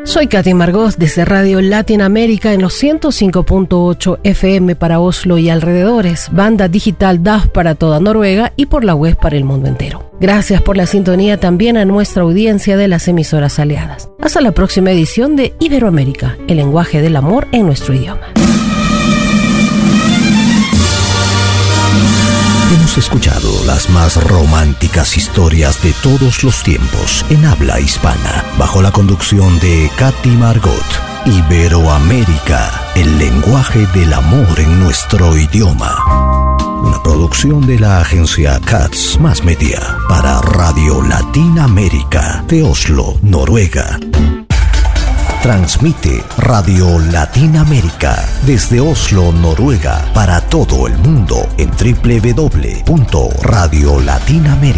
Soy Katy Margós desde Radio Latinoamérica en los 105.8 FM para Oslo y alrededores, banda digital DAB para toda Noruega y por la web para el mundo entero. Gracias por la sintonía también a nuestra audiencia de las emisoras aliadas. Hasta la próxima edición de Iberoamérica, el lenguaje del amor en nuestro idioma. Hemos escuchado las más románticas historias de todos los tiempos en habla hispana, bajo la conducción de Katy Margot. Iberoamérica, el lenguaje del amor en nuestro idioma. Una producción de la agencia Katz Más Media para Radio Latinoamérica de Oslo, Noruega. Transmite Radio Latinoamérica desde Oslo, Noruega, para todo el mundo en www.radiolatinoamerica.com.